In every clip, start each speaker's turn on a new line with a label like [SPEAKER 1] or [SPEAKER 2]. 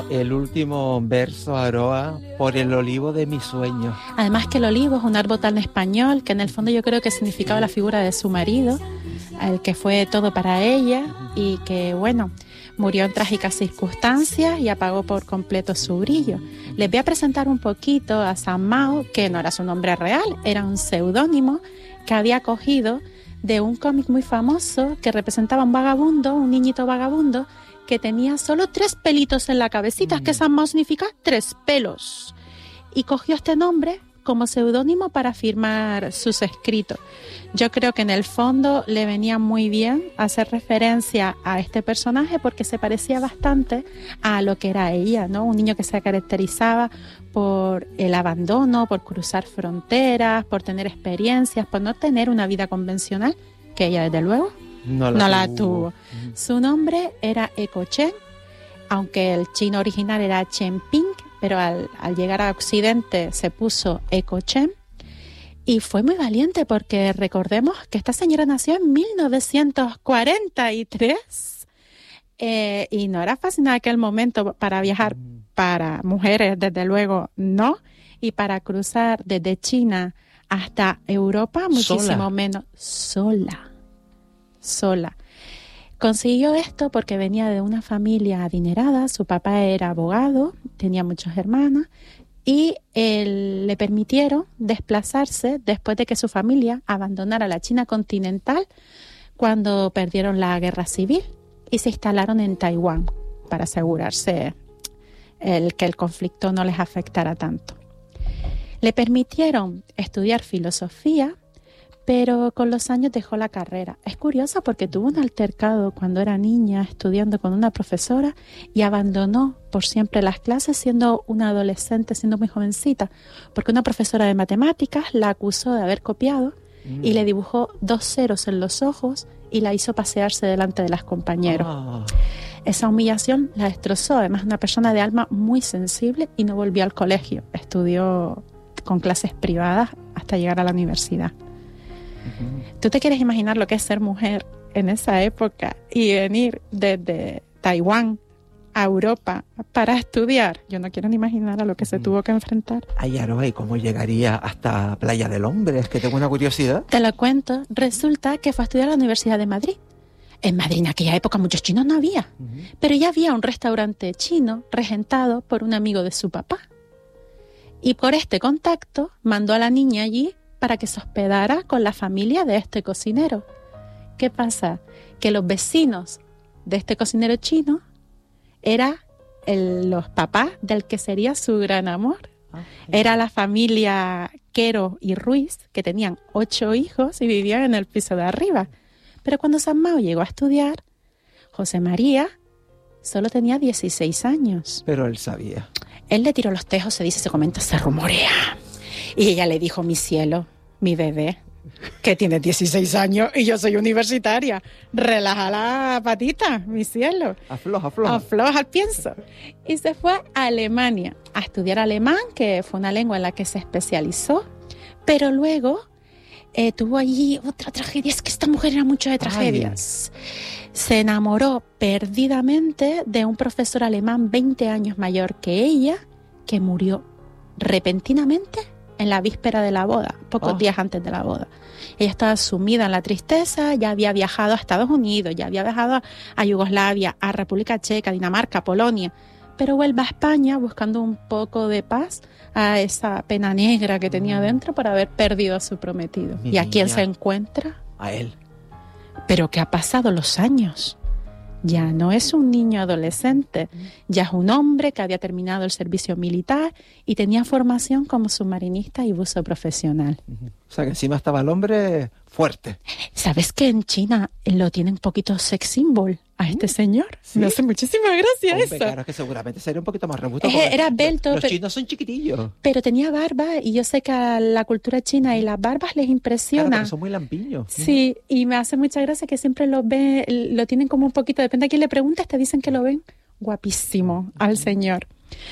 [SPEAKER 1] como el último verso, Aroa, por el olivo de mis sueños.
[SPEAKER 2] Además que el olivo es un árbol tan español que en el fondo yo creo que significaba la figura de su marido, el que fue todo para ella y que, bueno, murió en trágicas circunstancias y apagó por completo su brillo. Les voy a presentar un poquito a San Mao, que no era su nombre real, era un seudónimo que había cogido de un cómic muy famoso que representaba un vagabundo, un niñito vagabundo, que tenía solo 3 pelitos en la cabecita, que San Mao significa 3 pelos. Y cogió este nombre como seudónimo para firmar sus escritos. Yo creo que en el fondo le venía muy bien hacer referencia a este personaje porque se parecía bastante a lo que era ella, ¿no? Un niño que se caracterizaba por el abandono, por cruzar fronteras, por tener experiencias, por no tener una vida convencional, que ella desde luego no la tuvo. Su nombre era Eco Chen, aunque el chino original era Chen Ping, pero al llegar a Occidente se puso Eco Chen. Y fue muy valiente porque recordemos que esta señora nació en 1943 y no era fácil en aquel momento para viajar, para mujeres desde luego no, y para cruzar desde China hasta Europa muchísimo menos, sola. Consiguió esto porque venía de una familia adinerada, su papá era abogado, tenía muchas hermanas, y le permitieron desplazarse después de que su familia abandonara la China continental cuando perdieron la guerra civil y se instalaron en Taiwán para asegurarse que el conflicto no les afectara tanto. Le permitieron estudiar filosofía, pero con los años dejó la carrera. Es curioso porque tuvo un altercado cuando era niña estudiando con una profesora y abandonó por siempre las clases siendo una adolescente, siendo muy jovencita, porque una profesora de matemáticas la acusó de haber copiado y le dibujó 2 ceros en los ojos y la hizo pasearse delante de las compañeros. Esa humillación la destrozó. Además, una persona de alma muy sensible y no volvió al colegio. Estudió con clases privadas hasta llegar a la universidad. ¿Tú te quieres imaginar lo que es ser mujer en esa época y venir desde Taiwán a Europa para estudiar? Yo no quiero ni imaginar a lo que se tuvo que enfrentar.
[SPEAKER 1] Ay, Aroa, ¿y cómo llegaría hasta Playa del Hombre? Es que tengo una curiosidad.
[SPEAKER 2] Te lo cuento. Resulta que fue a estudiar a la Universidad de Madrid. En Madrid en aquella época muchos chinos no había, pero ya había un restaurante chino regentado por un amigo de su papá. Y por este contacto mandó a la niña allí para que se hospedara con la familia de este cocinero. ¿Qué pasa? Que los vecinos de este cocinero chino eran los papás del que sería su gran amor. Era la familia Quero y Ruiz, que tenían 8 hijos y vivían en el piso de arriba. Pero cuando San Mao llegó a estudiar, José María solo tenía 16 años.
[SPEAKER 1] Pero él sabía.
[SPEAKER 2] Él le tiró los tejos, se dice, se comenta, se rumorea. Y ella le dijo, mi cielo, mi bebé, que tiene 16 años y yo soy universitaria. Relaja la patita, mi cielo.
[SPEAKER 1] Afloja.
[SPEAKER 2] Afloja el pienso. Y se fue a Alemania a estudiar alemán, que fue una lengua en la que se especializó. Pero luego tuvo allí otra tragedia. Es que esta mujer era mucho de tragedias. Se enamoró perdidamente de un profesor alemán 20 años mayor que ella, que murió repentinamente en la víspera de la boda, pocos días antes de la boda. Ella estaba sumida en la tristeza, ya había viajado a Estados Unidos, ya había viajado a Yugoslavia, a República Checa, Dinamarca, Polonia, pero vuelve a España buscando un poco de paz a esa pena negra que tenía dentro por haber perdido a su prometido. ¿Y a quién se encuentra?
[SPEAKER 1] A él.
[SPEAKER 2] Pero ¿qué ha pasado los años? Ya no es un niño adolescente, ya es un hombre que había terminado el servicio militar y tenía formación como submarinista y buzo profesional.
[SPEAKER 1] O sea que encima estaba el hombre fuerte.
[SPEAKER 2] ¿Sabes que en China lo tienen un poquito sex symbol a este señor? ¿Sí? Me hace muchísima gracia. Hombre, eso.
[SPEAKER 1] Claro, que seguramente sería un poquito más robusto.
[SPEAKER 2] Era esbelto.
[SPEAKER 1] Los chinos son chiquitillos.
[SPEAKER 2] Pero tenía barba y yo sé que a la cultura china y las barbas les impresiona.
[SPEAKER 1] Claro, son muy lampiños.
[SPEAKER 2] Sí, y me hace mucha gracia que siempre lo tienen como un poquito, depende a quién le preguntes, te dicen que lo ven guapísimo al señor.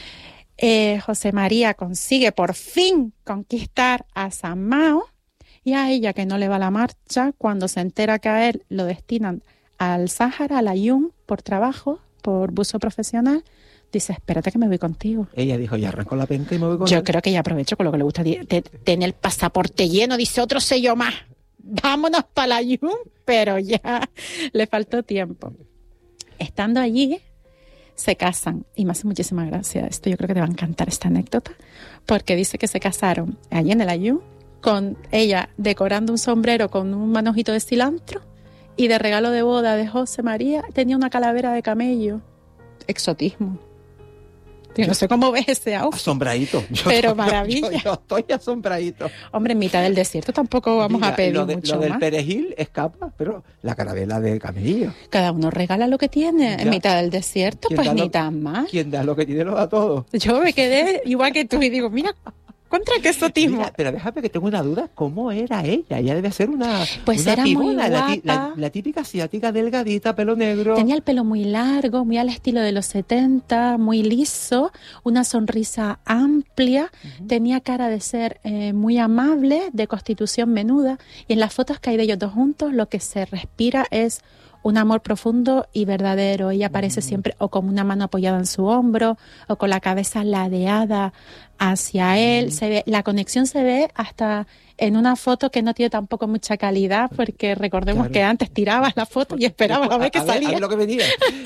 [SPEAKER 2] José María consigue por fin conquistar a San Mao y a ella, que no le va la marcha, cuando se entera que a él lo destinan al Sáhara, al Aaiún, por trabajo, por buzo profesional, dice, espérate que me voy contigo.
[SPEAKER 1] Ella dijo, ya arrancó la penca y me voy con
[SPEAKER 2] Yo
[SPEAKER 1] él.
[SPEAKER 2] creo que ella aprovechó con lo que le gusta. Tiene el pasaporte lleno, dice otro sello más. Vámonos para la Jun, pero ya le faltó tiempo. Estando allí, se casan. Y me hace muchísima gracia esto. Yo creo que te va a encantar esta anécdota. Porque dice que se casaron allí en el Ayun, con ella decorando un sombrero con un manojito de cilantro. Y de regalo de boda de José María tenía una calavera de camello. Exotismo. Yo no sé cómo ves ese outfit.
[SPEAKER 1] Asombradito.
[SPEAKER 2] Pero maravilla.
[SPEAKER 1] Yo estoy asombradito.
[SPEAKER 2] Hombre, en mitad del desierto tampoco vamos
[SPEAKER 1] Mira,
[SPEAKER 2] a pedir
[SPEAKER 1] lo
[SPEAKER 2] mucho
[SPEAKER 1] del
[SPEAKER 2] más.
[SPEAKER 1] perejil escapa, pero la carabela de camello.
[SPEAKER 2] Cada uno regala lo que tiene.
[SPEAKER 1] Ya.
[SPEAKER 2] En mitad del desierto,
[SPEAKER 1] ¿Quién
[SPEAKER 2] pues
[SPEAKER 1] da
[SPEAKER 2] ni
[SPEAKER 1] lo-
[SPEAKER 2] tan más.
[SPEAKER 1] Quien da lo que tiene lo da todo.
[SPEAKER 2] Yo me quedé igual que tú y digo, mira, contra qué exotismo.
[SPEAKER 1] Mira, pero déjame que tengo una duda. ¿Cómo era ella? Ella debe ser una,
[SPEAKER 2] Pues
[SPEAKER 1] una
[SPEAKER 2] era muy
[SPEAKER 1] pibona,
[SPEAKER 2] guapa.
[SPEAKER 1] la típica asiática delgadita, pelo negro.
[SPEAKER 2] Tenía el pelo muy largo, muy al estilo de los 70, muy liso, una sonrisa amplia, tenía cara de ser muy amable, de constitución menuda, y en las fotos que hay de ellos dos juntos lo que se respira es un amor profundo y verdadero. Ella aparece siempre o con una mano apoyada en su hombro o con la cabeza ladeada hacia él. La conexión se ve hasta en una foto que no tiene tampoco mucha calidad, porque recordemos
[SPEAKER 1] Claro.
[SPEAKER 2] que antes tirabas la foto y esperabas a ver qué
[SPEAKER 1] a
[SPEAKER 2] salía.
[SPEAKER 1] ver lo que venía.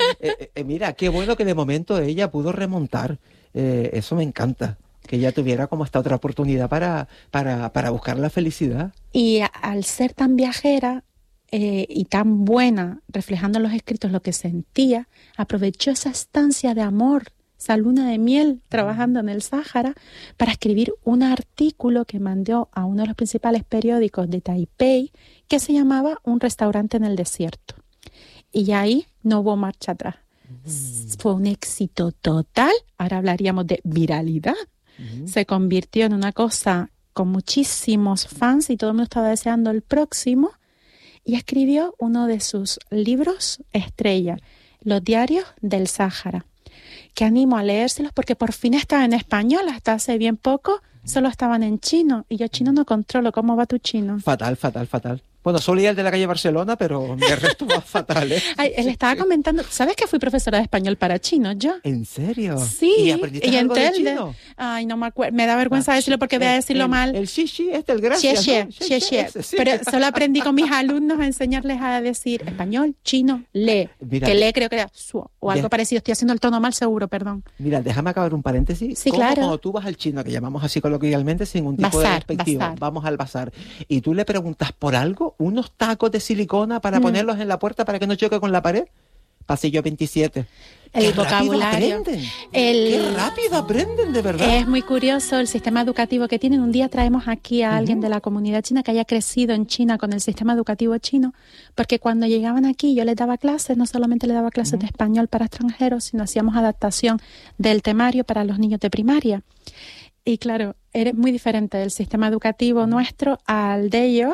[SPEAKER 1] Mira, qué bueno que de momento ella pudo remontar. Eso me encanta. Que ella tuviera como esta otra oportunidad para buscar la felicidad.
[SPEAKER 2] Y al ser tan viajera y tan buena, reflejando en los escritos lo que sentía, aprovechó esa estancia de amor, esa luna de miel, trabajando en el Sáhara, para escribir un artículo que mandó a uno de los principales periódicos de Taipei, que se llamaba Un restaurante en el desierto. Y ya ahí no hubo marcha atrás. Fue un éxito total. Ahora hablaríamos de viralidad. Se convirtió en una cosa con muchísimos fans y todo el mundo estaba deseando el próximo. Y escribió uno de sus libros estrella, Los diarios del Sáhara, que animo a leérselos porque por fin están en español. Hasta hace bien poco solo estaban en chino y yo chino no controlo. ¿Cómo va tu chino?
[SPEAKER 1] Fatal, fatal, fatal. Bueno, solo el de la calle Barcelona, pero de resto va fatal, ¿eh?
[SPEAKER 2] Ay, él estaba comentando, ¿sabes que fui profesora de español para chino yo?
[SPEAKER 1] ¿En serio?
[SPEAKER 2] Sí,
[SPEAKER 1] ¿Y aprendiste algo de chino?
[SPEAKER 2] Ay, no me acuerdo, me da vergüenza decirlo porque voy a decirlo mal.
[SPEAKER 1] El shishi, el gracias,
[SPEAKER 2] Xie,
[SPEAKER 1] ¿no?
[SPEAKER 2] xie, xie.
[SPEAKER 1] Ese, sí.
[SPEAKER 2] Pero solo aprendí con mis alumnos a enseñarles a decir español, chino, le.
[SPEAKER 1] Mira,
[SPEAKER 2] que le creo que era su o algo
[SPEAKER 1] de-
[SPEAKER 2] parecido. Estoy haciendo el tono mal seguro, perdón.
[SPEAKER 1] Mira, déjame acabar un paréntesis.
[SPEAKER 2] Sí,
[SPEAKER 1] ¿Cómo
[SPEAKER 2] claro.
[SPEAKER 1] cuando tú vas al chino, que llamamos así coloquialmente, sin un tipo de
[SPEAKER 2] Bazar,
[SPEAKER 1] despectivo,
[SPEAKER 2] bazar.
[SPEAKER 1] vamos al bazar, y tú le preguntas por algo, unos tacos de silicona para ponerlos en la puerta para que no choque con la pared? Pasillo 27.
[SPEAKER 2] El
[SPEAKER 1] ¡Qué rápido
[SPEAKER 2] vocabulario.
[SPEAKER 1] aprenden!
[SPEAKER 2] El-
[SPEAKER 1] ¡Qué rápido aprenden, de verdad!
[SPEAKER 2] Es muy curioso el sistema educativo que tienen. Un día traemos aquí a alguien de la comunidad china que haya crecido en China con el sistema educativo chino, porque cuando llegaban aquí yo les daba clases, no solamente les daba clases de español para extranjeros, sino hacíamos adaptación del temario para los niños de primaria. Y claro, era muy diferente el sistema educativo nuestro al de ellos.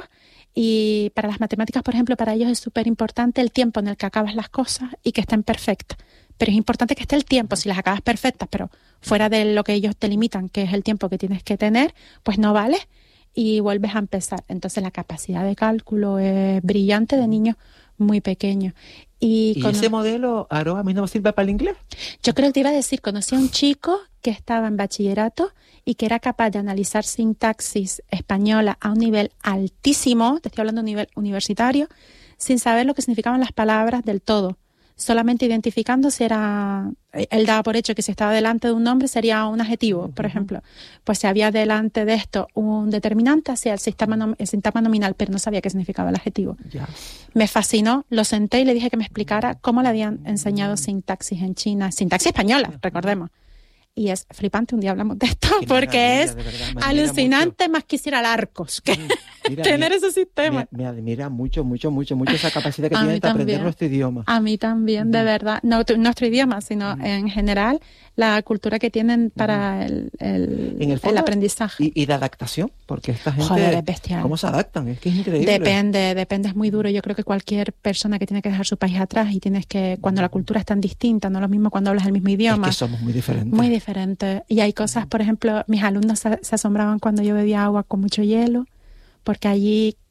[SPEAKER 2] Y para las matemáticas, por ejemplo, para ellos es súper importante el tiempo en el que acabas las cosas y que estén perfectas. Pero es importante que esté el tiempo. Si las acabas perfectas, pero fuera de lo que ellos te limitan, que es el tiempo que tienes que tener, pues no vale y vuelves a empezar. Entonces la capacidad de cálculo es brillante de niños muy pequeños.
[SPEAKER 1] ¿Y ese modelo, Aro, a mí no me sirve para el inglés?
[SPEAKER 2] Yo creo que te iba a decir, conocí a un chico que estaba en bachillerato y que era capaz de analizar sintaxis española a un nivel altísimo, te estoy hablando de un nivel universitario, sin saber lo que significaban las palabras del todo. Solamente identificando si era, él daba por hecho que si estaba delante de un nombre sería un adjetivo, por ejemplo. Pues si había delante de esto un determinante, hacía el sintagma nominal, pero no sabía qué significaba el adjetivo.
[SPEAKER 1] Ya.
[SPEAKER 2] Me fascinó, lo senté y le dije que me explicara cómo le habían enseñado sintaxis en China, sintaxis española, recordemos. Y es flipante, un día hablamos de esto,
[SPEAKER 1] Qué
[SPEAKER 2] porque
[SPEAKER 1] maravilla,
[SPEAKER 2] es
[SPEAKER 1] de verdad, me admira
[SPEAKER 2] alucinante más quisiera al Arcos que
[SPEAKER 1] Mira,
[SPEAKER 2] tener ese sistema.
[SPEAKER 1] Me admira mucho esa capacidad que
[SPEAKER 2] A
[SPEAKER 1] tienen
[SPEAKER 2] mí
[SPEAKER 1] de aprender
[SPEAKER 2] también.
[SPEAKER 1] nuestro idioma.
[SPEAKER 2] A mí también, de verdad. No nuestro idioma, sino en general la cultura que tienen para
[SPEAKER 1] En el
[SPEAKER 2] el
[SPEAKER 1] fondo,
[SPEAKER 2] aprendizaje.
[SPEAKER 1] Y de adaptación, porque esta gente,
[SPEAKER 2] Joder, es bestial.
[SPEAKER 1] ¿cómo se adaptan? Es que es increíble.
[SPEAKER 2] Depende, es muy duro. Yo creo que cualquier persona que tiene que dejar su país atrás y tienes que, cuando la cultura es tan distinta, no es lo mismo cuando hablas el mismo idioma.
[SPEAKER 1] Es que somos muy diferentes.
[SPEAKER 2] Muy diferente. Y hay cosas, por ejemplo, mis alumnos se asombraban cuando yo bebía agua con mucho hielo, porque allí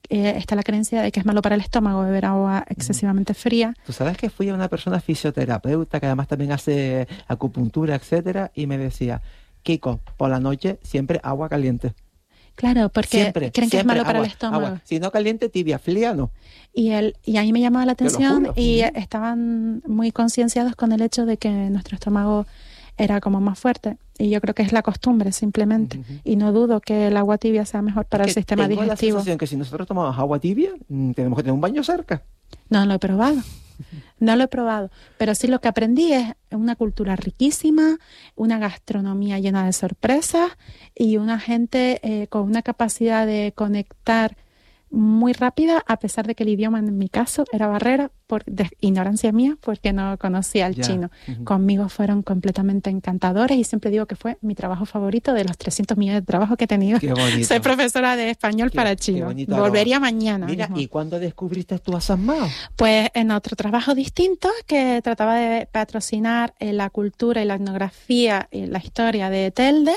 [SPEAKER 2] está la creencia de que es malo para el estómago beber agua excesivamente fría.
[SPEAKER 1] Tú sabes que fui a una persona fisioterapeuta que además también hace acupuntura, etcétera, y me decía, Kiko, por la noche siempre agua caliente.
[SPEAKER 2] Claro, porque
[SPEAKER 1] Siempre,
[SPEAKER 2] creen que es malo para el
[SPEAKER 1] agua,
[SPEAKER 2] estómago.
[SPEAKER 1] agua. Si no caliente, tibia, fría no.
[SPEAKER 2] Y ahí me llamaba la
[SPEAKER 1] Te lo
[SPEAKER 2] atención
[SPEAKER 1] juro.
[SPEAKER 2] y estaban muy concienciados con el hecho de que nuestro estómago era como más fuerte. Y yo creo que es la costumbre simplemente. Y no dudo que el agua tibia sea mejor para el sistema
[SPEAKER 1] tengo
[SPEAKER 2] digestivo.
[SPEAKER 1] la sensación que si nosotros tomamos agua tibia, tenemos que tener un baño cerca.
[SPEAKER 2] No lo he probado. No lo he probado, pero sí lo que aprendí es una cultura riquísima, una gastronomía llena de sorpresas y una gente con una capacidad de conectar muy rápida, a pesar de que el idioma en mi caso era barrera por ignorancia mía, porque no conocía el chino. Conmigo fueron completamente encantadores y siempre digo que fue mi trabajo favorito de los 300 millones de trabajos que he tenido.
[SPEAKER 1] Qué bonito.
[SPEAKER 2] Soy profesora de español para chino. Volvería mañana.
[SPEAKER 1] Mira,
[SPEAKER 2] mismo.
[SPEAKER 1] ¿y cuándo descubriste tú a San Mao?
[SPEAKER 2] Pues en otro trabajo distinto que trataba de patrocinar la cultura y la etnografía y la historia de Telde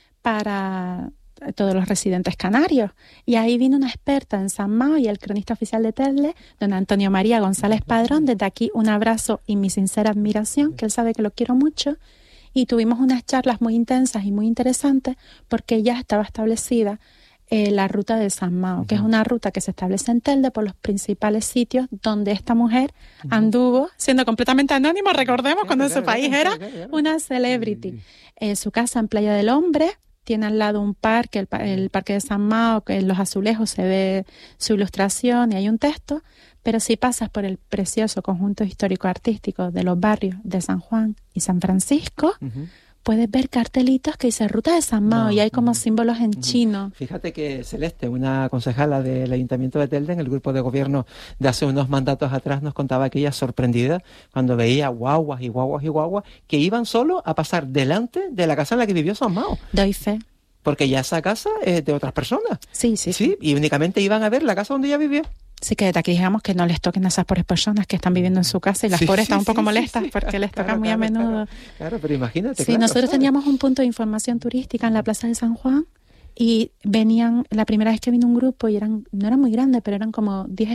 [SPEAKER 2] para todos los residentes canarios. Y ahí vino una experta en San Mao y el cronista oficial de Telde, don Antonio María González Padrón. Desde aquí un abrazo y mi sincera admiración, que él sabe que lo quiero mucho. Y tuvimos unas charlas muy intensas y muy interesantes porque ya estaba establecida la ruta de San Mao, que es una ruta que se establece en Telde por los principales sitios donde esta mujer anduvo, siendo completamente anónima, recordemos, cuando en su país era una celebrity. Su casa en Playa del Hombre, tiene al lado un parque, el Parque de San Mao, que en los azulejos se ve su ilustración y hay un texto, pero si pasas por el precioso conjunto histórico-artístico de los barrios de San Juan y San Francisco, puedes ver cartelitos que dice Ruta de San Mao y hay como símbolos en chino.
[SPEAKER 1] Fíjate que Celeste, una concejala del Ayuntamiento de Telde, en el grupo de gobierno de hace unos mandatos atrás, nos contaba que ella sorprendida cuando veía guaguas y guaguas y guaguas que iban solo a pasar delante de la casa en la que vivió San Mao.
[SPEAKER 2] Doy fe.
[SPEAKER 1] Porque ya esa casa es de otras personas.
[SPEAKER 2] Sí.
[SPEAKER 1] Y únicamente iban a ver la casa donde ella vivió.
[SPEAKER 2] Sí, que desde aquí digamos que no les toquen a esas pobres personas que están viviendo en su casa y las pobres están un poco molestas porque les tocan muy a menudo.
[SPEAKER 1] Claro, pero imagínate.
[SPEAKER 2] Sí, nosotros teníamos un punto de información turística en la Plaza de San Juan y venían, la primera vez que vino un grupo y no eran muy grandes, pero eran como 10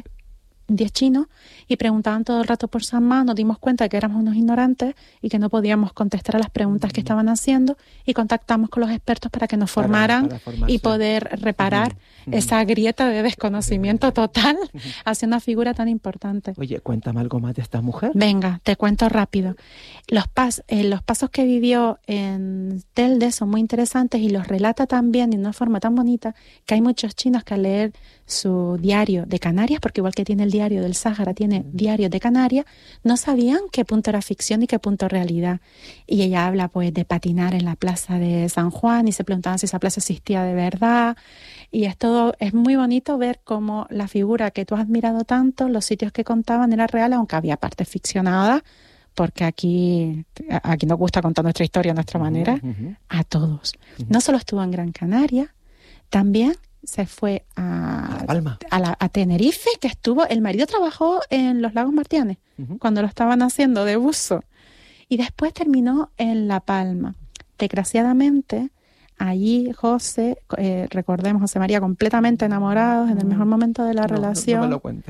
[SPEAKER 2] chinos y preguntaban todo el rato por San Mao. Nos dimos cuenta de que éramos unos ignorantes y que no podíamos contestar a las preguntas que estaban haciendo y contactamos con los expertos para que nos formaran y poder reparar esa grieta de desconocimiento total hacia una figura tan importante.
[SPEAKER 1] Oye, cuéntame algo más de esta mujer.
[SPEAKER 2] Venga, te cuento rápido. Los pasos que vivió en Telde son muy interesantes y los relata tan bien de una forma tan bonita que hay muchos chinos que al leer su diario de Canarias, porque igual que tiene el diario del Sáhara, tiene diario de Canarias, no sabían qué punto era ficción y qué punto realidad. Y ella habla pues de patinar en la plaza de San Juan y se preguntaban si esa plaza existía de verdad. Y es muy bonito ver cómo la figura que tú has admirado tanto, los sitios que contaban era real, aunque había partes ficcionadas, porque aquí nos gusta contar nuestra historia a nuestra manera, a todos. No solo estuvo en Gran Canaria, también se fue a
[SPEAKER 1] Palma.
[SPEAKER 2] A Tenerife, que el marido trabajó en los Lagos Martianes, cuando lo estaban haciendo de buzo, y después terminó en La Palma. Desgraciadamente, allí José, recordemos, José María, completamente enamorados, en el mejor momento de la relación.
[SPEAKER 1] No me lo cuentes.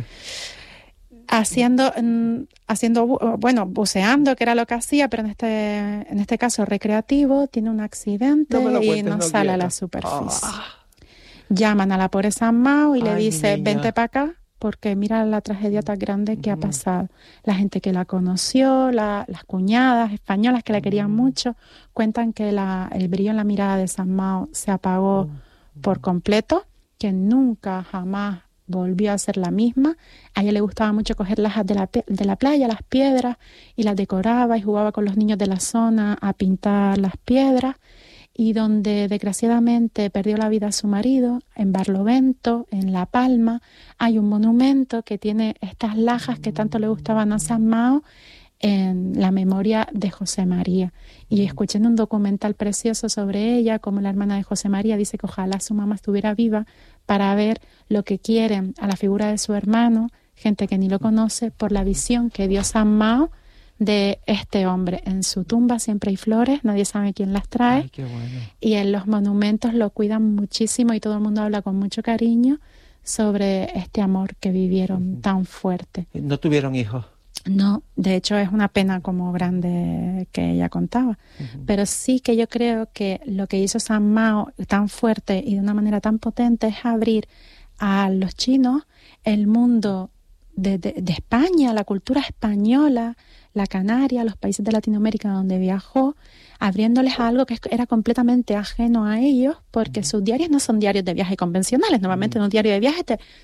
[SPEAKER 2] Buceando, que era lo que hacía, pero en este caso recreativo, tiene un accidente y no sale a la superficie. Llaman a la pobre San Mao y le dice, vente para acá, porque mira la tragedia tan grande que ha pasado. La gente que la conoció, las cuñadas españolas que la querían mucho, cuentan que el brillo en la mirada de San Mao se apagó por completo, que nunca, jamás volvió a ser la misma. A ella le gustaba mucho coger lajas de la playa, las piedras, y las decoraba y jugaba con los niños de la zona a pintar las piedras. Y donde desgraciadamente perdió la vida su marido, en Barlovento, en La Palma, hay un monumento que tiene estas lajas que tanto le gustaban a San Mao en la memoria de José María. Y escuché en un documental precioso sobre ella, como la hermana de José María dice que ojalá su mamá estuviera viva para ver lo que quieren a la figura de su hermano, gente que ni lo conoce, por la visión que dio San Mao de este hombre. En su tumba siempre hay flores, nadie sabe quién las trae.
[SPEAKER 1] Ay, qué bueno.
[SPEAKER 2] Y en los monumentos lo cuidan muchísimo y todo el mundo habla con mucho cariño sobre este amor que vivieron tan fuerte.
[SPEAKER 1] ¿No tuvieron hijos?
[SPEAKER 2] No, de hecho es una pena como grande que ella contaba, pero sí que yo creo que lo que hizo San Mao tan fuerte y de una manera tan potente es abrir a los chinos el mundo de España, la cultura española, la Canaria, los países de Latinoamérica donde viajó, abriéndoles a algo que era completamente ajeno a ellos, porque sus diarios no son diarios de viaje convencionales. Normalmente en un diario de viaje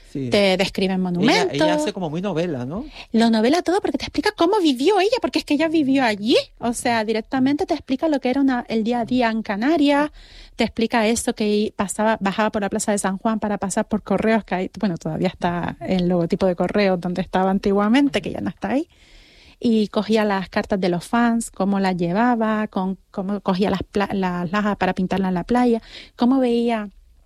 [SPEAKER 2] te describen monumentos.
[SPEAKER 1] Ella hace como muy novela, ¿no?
[SPEAKER 2] Lo novela todo porque te explica cómo vivió ella, porque es que ella vivió allí. O sea, directamente te explica lo que era el día a día en Canarias, te explica eso que bajaba por la Plaza de San Juan para pasar por Correos, que hay, bueno, todavía está el logotipo de Correos donde estaba antiguamente, que ya no está ahí. Y cogía las cartas de los fans, cómo las llevaba, cómo cogía las lajas para pintarlas en la playa, cómo veía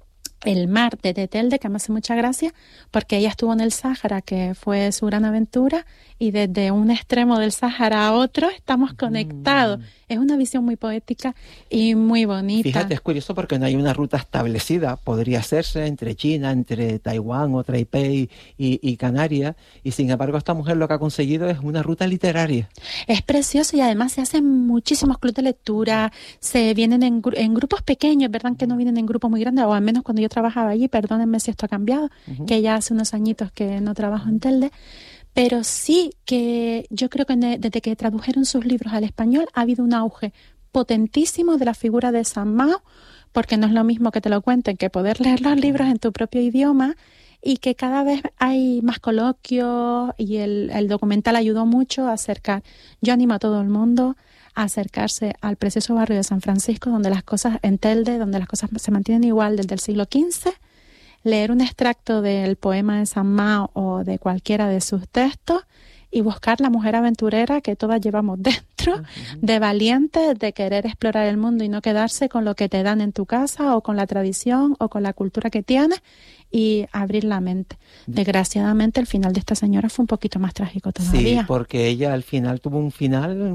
[SPEAKER 2] el mar de Telde, que me hace mucha gracia, porque ella estuvo en el Sáhara, que fue su gran aventura, y desde un extremo del Sáhara a otro estamos conectados. Es una visión muy poética y muy bonita.
[SPEAKER 1] Fíjate, es curioso porque no hay una ruta establecida. Podría hacerse entre China, entre Taiwán o Taipei y Canarias, y sin embargo esta mujer lo que ha conseguido es una ruta literaria.
[SPEAKER 2] Es precioso y además se hacen muchísimos clubes de lectura, se vienen en grupos pequeños, ¿verdad? Que no vienen en grupos muy grandes, o al menos cuando yo trabajaba allí, perdónenme si esto ha cambiado, que ya hace unos añitos que no trabajo en Telde. Pero sí que yo creo que desde que tradujeron sus libros al español ha habido un auge potentísimo de la figura de San Mao, porque no es lo mismo que te lo cuenten que poder leer los libros en tu propio idioma, y que cada vez hay más coloquios y el documental ayudó mucho a acercar. Yo animo a todo el mundo a acercarse al precioso barrio de San Francisco, donde las cosas, en Telde, donde las cosas se mantienen igual desde el siglo XV, leer un extracto del poema de San Mao o de cualquiera de sus textos y buscar la mujer aventurera que todas llevamos dentro, de valiente, de querer explorar el mundo y no quedarse con lo que te dan en tu casa o con la tradición o con la cultura que tienes, y abrir la mente. Desgraciadamente el final de esta señora fue un poquito más trágico todavía.
[SPEAKER 1] Sí, porque ella al final tuvo un final...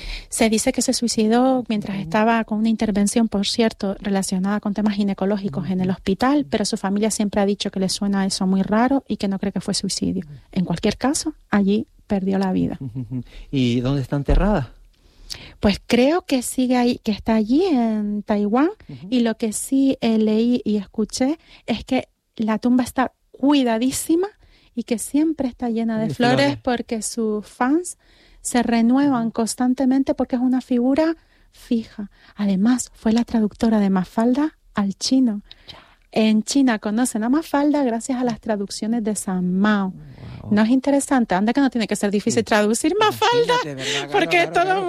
[SPEAKER 2] Se dice que se suicidó mientras estaba con una intervención, por cierto, relacionada con temas ginecológicos en el hospital, pero su familia siempre ha dicho que le suena eso muy raro y que no cree que fue suicidio. En cualquier caso, allí perdió la vida.
[SPEAKER 1] ¿Y dónde está enterrada?
[SPEAKER 2] Pues creo que sigue ahí, que está allí en Taiwán, y lo que sí leí y escuché es que la tumba está cuidadísima y que siempre está llena de flores porque sus fans se renuevan constantemente porque es una figura fija. Además, fue la traductora de Mafalda al chino. En China conocen a Mafalda gracias a las traducciones de San Mao. Wow. ¿No es interesante? Anda que no tiene que ser difícil traducir Mafalda, porque es todo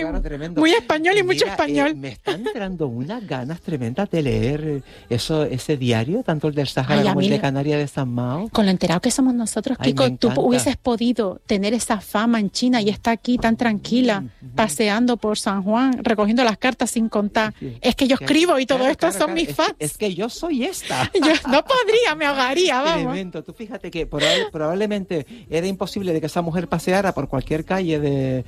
[SPEAKER 2] muy español y mucho español.
[SPEAKER 1] Me están entrando unas ganas tremendas de leer ese diario, tanto el del Sáhara como el de Canarias de San Mao.
[SPEAKER 2] Con lo enterado que somos nosotros, Kiko, tú hubieses podido tener esa fama en China y está aquí tan tranquila, paseando por San Juan, recogiendo las cartas sin contar. Es que yo escribo y todo esto son mis fans.
[SPEAKER 1] Es que yo soy esta.
[SPEAKER 2] Yo no podría, me ahogaría, vamos.
[SPEAKER 1] Tremendo. Tú fíjate que probablemente era imposible de que esa mujer paseara por cualquier calle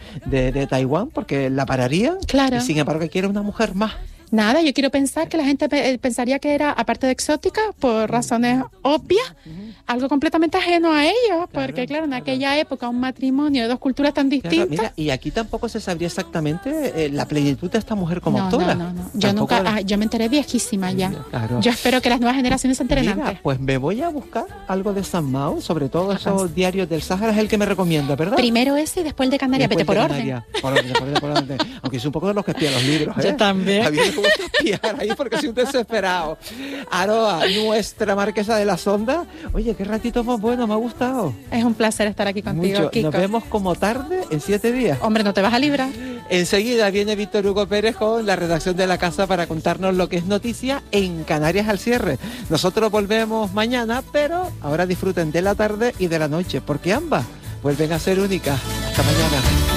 [SPEAKER 1] de Taiwán porque la pararía.
[SPEAKER 2] Claro.
[SPEAKER 1] Y sin embargo que quiere una mujer más.
[SPEAKER 2] Nada, yo quiero pensar que la gente pensaría que era, aparte de exótica, por razones obvias, algo completamente ajeno a ellos, porque claro, en aquella época un matrimonio de dos culturas tan distintas...
[SPEAKER 1] Claro, mira, y aquí tampoco se sabría exactamente la plenitud de esta mujer como autora.
[SPEAKER 2] No. Yo nunca, yo me enteré viejísima ya. Claro. Yo espero que las nuevas generaciones se enteren antes.
[SPEAKER 1] Pues me voy a buscar algo de San Mao, sobre todo esos diarios del Sáhara, es el que me recomienda, ¿verdad?
[SPEAKER 2] Primero ese y después el de Canarias, vete por orden.
[SPEAKER 1] Por orden. Aunque es un poco de los que espían los libros.
[SPEAKER 2] Yo también.
[SPEAKER 1] Me gusta espiar ahí porque soy un desesperado. Aroa, nuestra marquesa de la Sonda. Oye, qué ratito más bueno, me ha gustado.
[SPEAKER 2] Es un placer estar aquí contigo,
[SPEAKER 1] mucho.
[SPEAKER 2] Kiko.
[SPEAKER 1] Nos vemos como tarde en 7 días.
[SPEAKER 2] Hombre, no te vas a librar.
[SPEAKER 1] Enseguida viene Víctor Hugo Pérez con la redacción de La Casa para contarnos lo que es noticia en Canarias al cierre. Nosotros volvemos mañana, pero ahora disfruten de la tarde y de la noche, porque ambas vuelven a ser únicas. Hasta mañana.